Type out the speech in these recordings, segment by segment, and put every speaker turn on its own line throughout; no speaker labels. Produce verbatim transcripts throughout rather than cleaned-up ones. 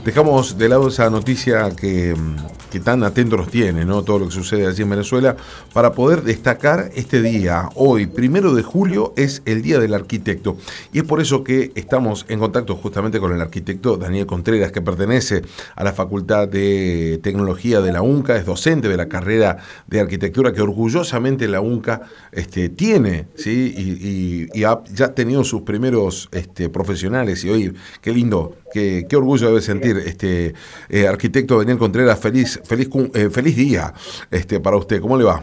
dejamos de lado esa noticia que, que tan atentos nos tiene, ¿no? Todo lo que sucede allí en Venezuela, para poder destacar este día. Hoy, primero de julio, es el Día del Arquitecto. Y es por eso que estamos en contacto justamente con el arquitecto Daniel Contreras, que pertenece a la Facultad de Tecnología de la UNCA, es docente de la carrera de arquitectura que orgullosamente la UNCA este, tiene, ¿sí? Y, y, y ha ya tenido sus primeros este, profesionales. Y hoy, qué lindo, qué, qué orgullo debe sentir este eh, arquitecto Daniel Contreras. Feliz, feliz, eh, feliz día este, para usted. ¿Cómo le va?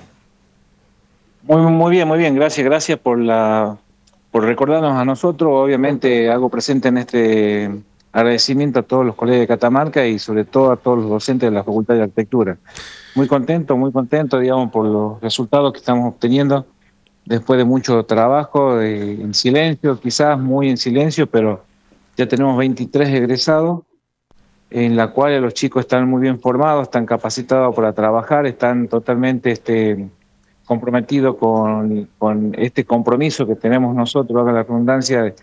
Muy, muy bien, muy bien. Gracias, gracias por la por recordarnos a nosotros. Obviamente hago presente en este agradecimiento a todos los colegas de Catamarca y sobre todo a todos los docentes de la Facultad de Arquitectura. Muy contento, muy contento, digamos, por los resultados que estamos obteniendo después de mucho trabajo, de, en silencio, quizás muy en silencio, pero ya tenemos veintitrés egresados, en la cual los chicos están muy bien formados, están capacitados para trabajar, están totalmente este, comprometidos con, con este compromiso que tenemos nosotros, haga la redundancia, de,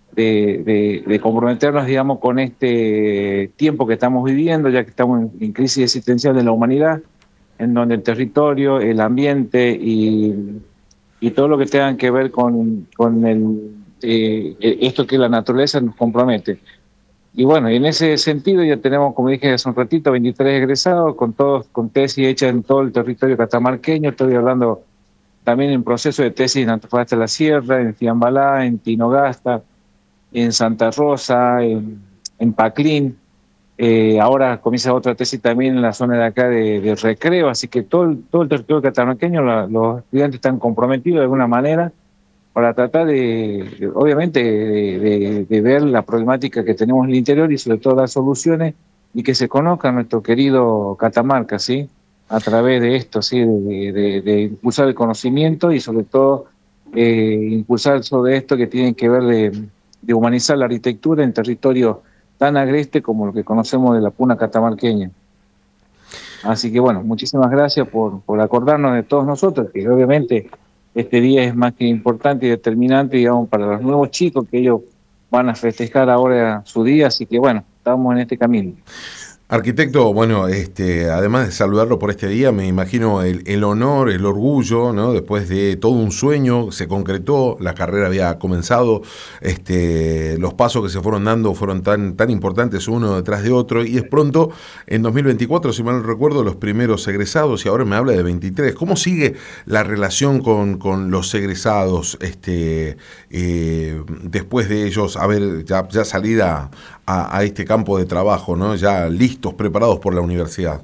de, de comprometernos, digamos, con este tiempo que estamos viviendo, ya que estamos en, en crisis existencial de la humanidad, en donde el territorio, el ambiente y, y todo lo que tenga que ver con, con el, eh, esto que la naturaleza nos compromete. Y bueno, y en ese sentido ya tenemos, como dije hace un ratito, veintitrés egresados, con todos, con tesis hechas en todo el territorio catamarqueño. Estoy hablando también en proceso de tesis en Antofagasta de la Sierra, en Fiambalá, en Tinogasta, en Santa Rosa, en, en Paclín. Eh, ahora comienza otra tesis también en la zona de acá de, de Recreo, así que todo el, todo el territorio catamarqueño, la, los estudiantes están comprometidos de alguna manera para tratar de, de obviamente, de, de, de ver la problemática que tenemos en el interior y sobre todo las soluciones y que se conozca nuestro querido Catamarca, ¿sí? A través de esto, ¿sí? De, de, de impulsar el conocimiento y sobre todo eh, impulsar sobre esto que tiene que ver de, de humanizar la arquitectura en territorio tan agreste como lo que conocemos de la puna catamarqueña. Así que bueno, muchísimas gracias por, por acordarnos de todos nosotros, que obviamente este día es más que importante y determinante, digamos, para los nuevos chicos que ellos van a festejar ahora su día, así que bueno, estamos en este camino.
Arquitecto, bueno, este, además de saludarlo por este día, me imagino el, el honor, el orgullo, ¿no? Después de todo un sueño, se concretó, la carrera había comenzado, este, los pasos que se fueron dando fueron tan, tan importantes uno detrás de otro, y de pronto, en dos mil veinticuatro, si mal no recuerdo, los primeros egresados, y ahora me habla de veintitrés. ¿Cómo sigue la relación con, con los egresados, este, eh, después de ellos haber ya, ya salida a, a este campo de trabajo, ¿no? Ya listos, preparados por la universidad?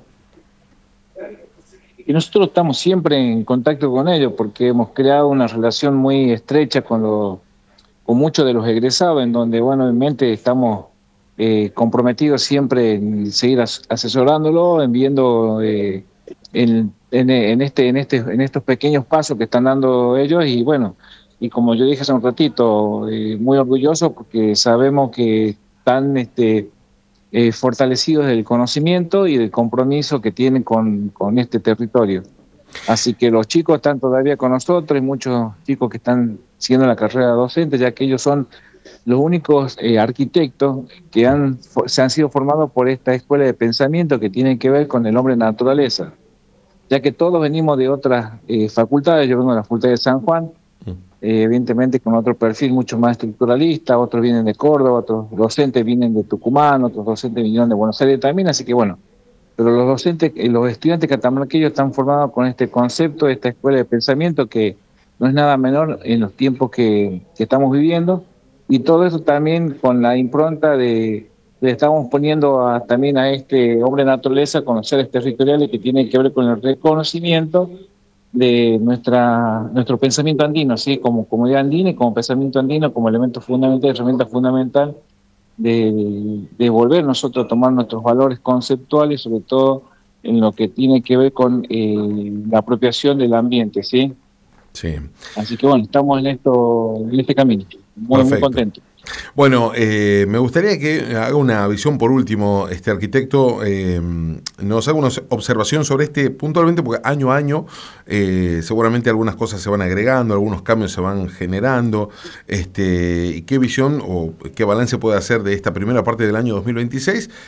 Y nosotros estamos siempre en contacto con ellos porque hemos creado una relación muy estrecha con, los, con muchos de los egresados, en donde, bueno, obviamente estamos eh, comprometidos siempre en seguir as asesorándolo, en viendo eh, en, en, en, este, en, este, en estos pequeños pasos que están dando ellos. Y bueno, y como yo dije hace un ratito, eh, muy orgulloso porque sabemos que están este, eh, fortalecidos del conocimiento y del compromiso que tienen con, con este territorio. Así que los chicos están todavía con nosotros, hay muchos chicos que están siguiendo la carrera docente, ya que ellos son los únicos eh, arquitectos que han, se han sido formados por esta escuela de pensamiento que tiene que ver con el hombre naturaleza, ya que todos venimos de otras eh, facultades. Yo vengo de la Facultad de San Juan, eh, evidentemente con otro perfil mucho más estructuralista, otros vienen de Córdoba, otros docentes vienen de Tucumán, otros docentes vinieron de Buenos Aires también, así que bueno, pero los docentes, los estudiantes catamarqueños están formados con este concepto, esta escuela de pensamiento que no es nada menor en los tiempos que, que estamos viviendo, y todo eso también con la impronta de, de estamos poniendo a, también a este hombre naturaleza, conocer territoriales que tienen que ver con el reconocimiento de nuestra nuestro pensamiento andino, ¿sí? Como comunidad andina y como pensamiento andino, como elemento fundamental, herramienta fundamental de, de volver nosotros a tomar nuestros valores conceptuales, sobre todo en lo que tiene que ver con eh, la apropiación del ambiente, ¿sí?
Sí.
Así que bueno, estamos en esto, en este camino, muy, muy
Perfecto.
contentos.
Bueno, eh, me gustaría que haga una visión por último, este arquitecto, eh, nos haga una observación sobre este puntualmente, porque año a año eh, seguramente algunas cosas se van agregando, algunos cambios se van generando, este, y qué visión o qué balance puede hacer de esta primera parte del año dos mil veintiséis